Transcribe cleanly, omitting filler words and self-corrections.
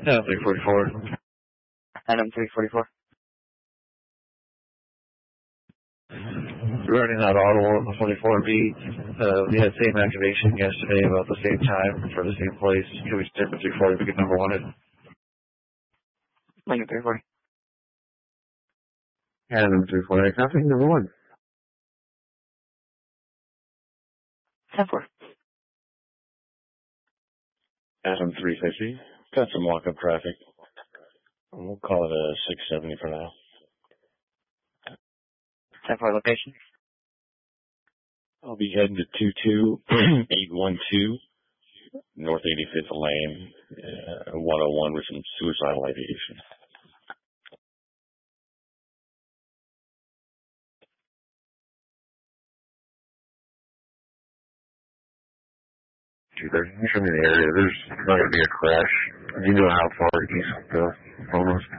Adam 344. Adam 344. Regarding that auto on the 24B, we had same activation yesterday about the same time for the same place. Can we stick with 340 to get number wanted? Lincoln 340. Adam 340. Nothing, number one. 10-4. Adam 350. Got some walk-up traffic. We'll call it a 670 for now. 10-4 location. I'll be heading to 22812 North 85th Lane, 101 with some suicidal aviation. Show me the area. There's not going to be a crash. You know how far east the almost.